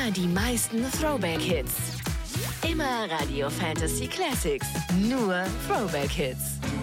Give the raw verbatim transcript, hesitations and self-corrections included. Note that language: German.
Immer die meisten Throwback-Hits. Immer Radio Fantasy Classics. Nur Throwback-Hits.